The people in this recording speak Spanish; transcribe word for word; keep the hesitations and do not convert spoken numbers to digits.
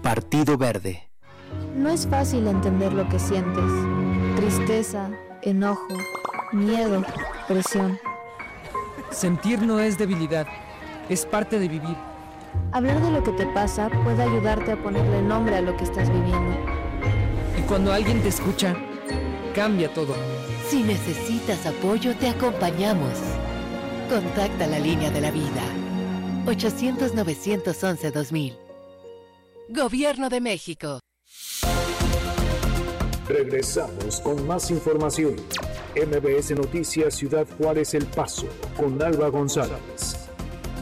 Partido Verde. No es fácil entender lo que sientes. Tristeza, enojo, miedo, presión. Sentir no es debilidad, es parte de vivir. Hablar de lo que te pasa puede ayudarte a ponerle nombre a lo que estás viviendo. Y cuando alguien te escucha, cambia todo. Si necesitas apoyo, te acompañamos. Contacta la línea de la vida. ochocientos, novecientos once, dos mil. Gobierno de México. Regresamos con más información. M B S Noticias Ciudad Juárez El Paso, con Alba González.